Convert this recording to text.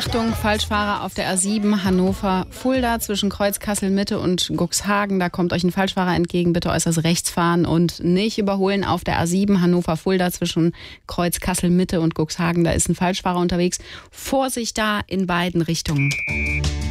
Achtung, Falschfahrer auf der A7 Hannover-Fulda zwischen Kreuz Kassel-Mitte und Cuxhagen. Da kommt euch ein Falschfahrer entgegen. Bitte äußerst rechts fahren und nicht überholen auf der A7 Hannover-Fulda zwischen Kreuz Kassel-Mitte und Cuxhagen. Da ist ein Falschfahrer unterwegs. Vorsicht da in beiden Richtungen.